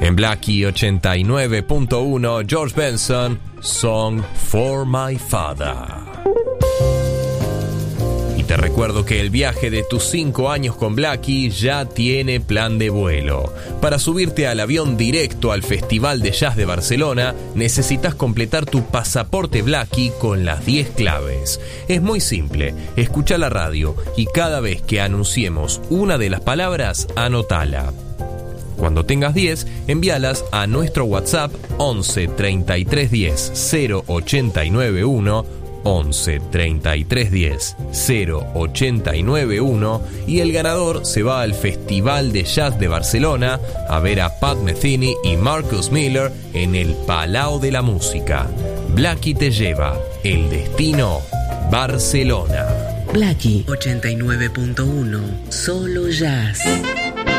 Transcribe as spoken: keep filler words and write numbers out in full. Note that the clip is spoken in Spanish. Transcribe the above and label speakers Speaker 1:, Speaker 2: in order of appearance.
Speaker 1: En Blackie ochenta y nueve punto uno, George Benson, Song for My Father. Y te recuerdo que el viaje de tus cinco años con Blackie ya tiene plan de vuelo. Para subirte al avión directo al Festival de Jazz de Barcelona, necesitas completar tu pasaporte Blackie con las diez claves. Es muy simple, escucha la radio y cada vez que anunciemos una de las palabras, anotala. Cuando tengas diez, envíalas a nuestro WhatsApp once treinta y tres diez cero ochenta y nueve uno, once treinta y tres diez cero ochenta y nueve uno, y el ganador se va al Festival de Jazz de Barcelona a ver a Pat Metheny y Marcus Miller en el Palau de la Música. Blackie te lleva, el destino, Barcelona.
Speaker 2: Blackie ochenta y nueve punto uno, solo jazz.